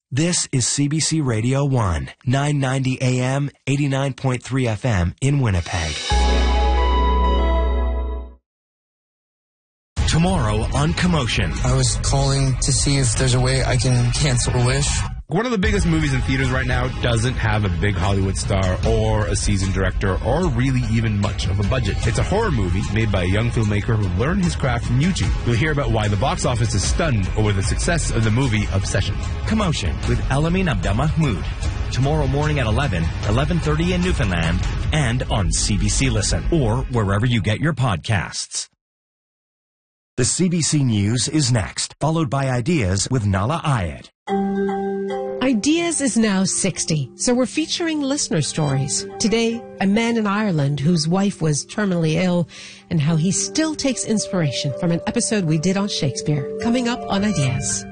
This is CBC Radio 1, 990 AM, 89.3 FM in Winnipeg. Tomorrow on Commotion. I was calling to see if there's a way I can cancel a wish. One of the biggest movies in theaters right now doesn't have a big Hollywood star or a seasoned director or really even much of a budget. It's a horror movie made by a young filmmaker who learned his craft from YouTube. You'll hear about why the box office is stunned over the success of the movie Obsession. Commotion with Elamin Abdelmahmoud. Tomorrow morning at 11:30 in Newfoundland, and on CBC Listen or wherever you get your podcasts. The CBC News is next, followed by Ideas with Nala Ayed. Ideas is now 60, so we're featuring listener stories. Today, a man in Ireland whose wife was terminally ill and how he still takes inspiration from an episode we did on Shakespeare. Coming up on Ideas.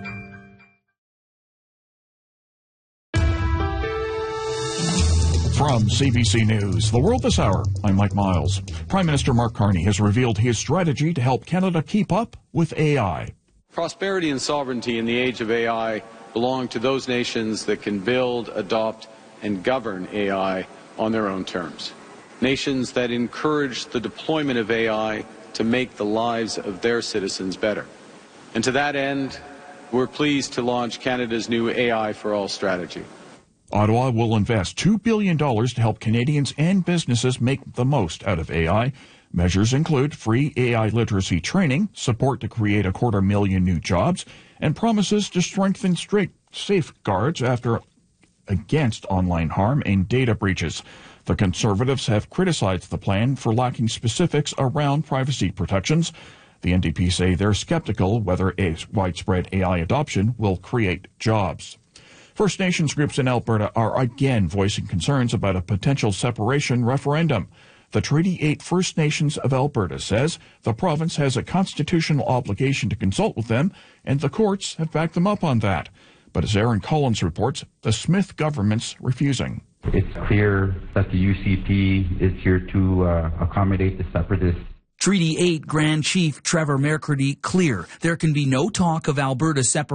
From CBC News, The World This Hour, I'm Mike Miles. Prime Minister Mark Carney has revealed his strategy to help Canada keep up with AI. Prosperity and sovereignty in the age of AI belong to those nations that can build, adopt, and govern AI on their own terms. Nations that encourage the deployment of AI to make the lives of their citizens better. And to that end, we're pleased to launch Canada's new AI for All strategy. Ottawa will invest $2 billion to help Canadians and businesses make the most out of AI. Measures include free AI literacy training, support to create 250,000 new jobs, and promises to strengthen safeguards against online harm and data breaches. The Conservatives have criticized the plan for lacking specifics around privacy protections. The NDP say they're skeptical whether widespread AI adoption will create jobs. First Nations groups in Alberta are again voicing concerns about a potential separation referendum. The Treaty 8 First Nations of Alberta says the province has a constitutional obligation to consult with them, and the courts have backed them up on that. But as Aaron Collins reports, the Smith government's refusing. It's clear that the UCP is here to accommodate the separatists. Treaty 8 Grand Chief Trevor McCurdy clear there can be no talk of Alberta separation.